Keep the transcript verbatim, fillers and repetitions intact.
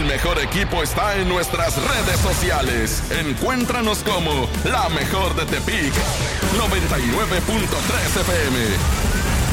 El mejor equipo está en nuestras redes sociales. Encuéntranos como La Mejor de Tepic, noventa y nueve punto tres F M.